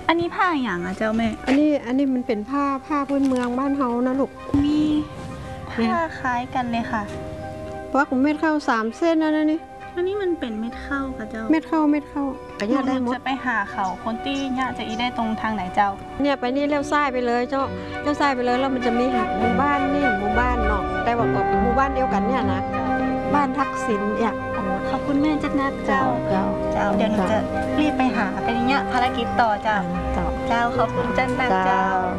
อันนี้ผ้าอย่างอะเจ้าแม่อันนี้มันเป็นผ้าพื้นเมืองบ้านเฮานะลูกมีผ้าคล้ายกันเลยค่ะปักเม็ดเข้า3 เส้นนะนี่อันนี้มันเป็นเม็ดข้าวค่ะเจ้าเม็ดเข้ากระยาได้หมดจะไปหาเขาคนที่เนี่ยจะอีได้ตรงทางไหนเจ้าเนี่ยไปนี่เลี้ยวซ้ายไปเลยเจ้าเลี้ยวซ้ายไปเลยแล้วมันจะมีหมู่บ้านนี่หมู่บ้านเนาะแต่ว่าก็หมู่บ้านเดียวกันเนี่ยนะบ้านทักษิณเนี่ยขอบคุณแม่จักนัดเจ้า เจ้าเดี๋ยวหนูจะรีบไปหาเป็นอย่างเงี้ยภารกิจต่อเจ้าเจ้าเจ้าขอบคุณจันนัดเจ้า